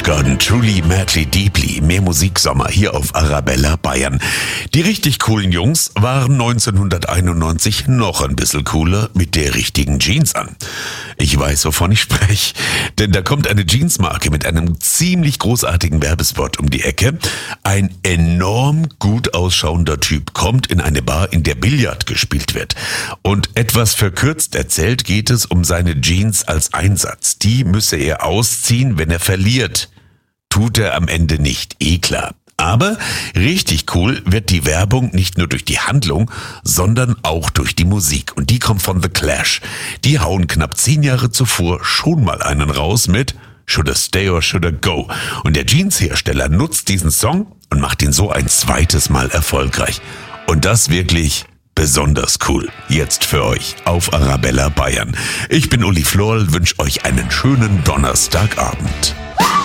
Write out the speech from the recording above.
Soundgarden, Truly, Madly, Deeply, mehr Musiksommer hier auf Arabella Bayern. Die richtig coolen Jungs waren 1991 noch ein bisschen cooler mit der richtigen Jeans an. Ich weiß, wovon ich spreche, denn da kommt eine Jeansmarke mit einem ziemlich großartigen Werbespot um die Ecke. Ein enorm gut ausschauender Typ kommt in eine Bar, in der Billard gespielt wird. Und etwas verkürzt erzählt geht es um seine Jeans als Einsatz. Die müsse er ausziehen, wenn er verliert. Tut er am Ende nicht, klar. Aber richtig cool wird die Werbung nicht nur durch die Handlung, sondern auch durch die Musik. Und die kommt von The Clash. Die hauen knapp 10 Jahre zuvor schon mal einen raus mit Should I Stay or Should I Go? Und der Jeanshersteller nutzt diesen Song und macht ihn so ein zweites Mal erfolgreich. Und das wirklich besonders cool. Jetzt für euch auf Arabella Bayern. Ich bin Uli Florl, wünsche euch einen schönen Donnerstagabend.